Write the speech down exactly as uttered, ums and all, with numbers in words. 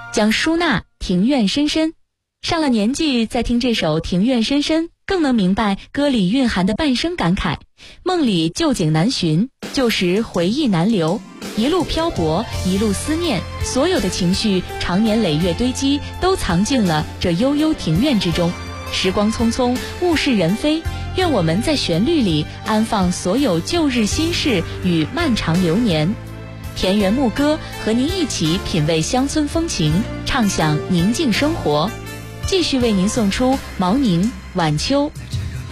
将书纳庭院深深。上了年纪再听这首庭院深深，更能明白歌里蕴含的半生感慨。梦里旧景难寻，旧时回忆难留，一路漂泊，一路思念，所有的情绪常年累月堆积，都藏进了这悠悠庭院之中。时光匆匆，物是人非，愿我们在旋律里安放所有旧日心事与漫长流年。田园牧歌，和您一起品味乡村风情，畅享宁静生活。继续为您送出毛宁《晚秋》。